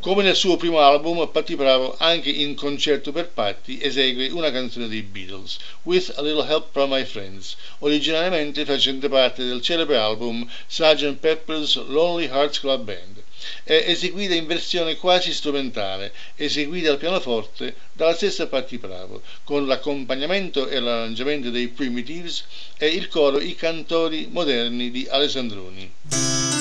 Come nel suo primo album, Patti Bravo, anche in Concerto per Patti, esegue una canzone dei Beatles, With a Little Help from My Friends, originariamente facente parte del celebre album Sgt. Pepper's Lonely Hearts Club Band. È eseguita in versione quasi strumentale, eseguita al pianoforte dalla stessa Patti Bravo, con l'accompagnamento e l'arrangiamento dei Primitives e il coro I Cantori Moderni di Alessandroni.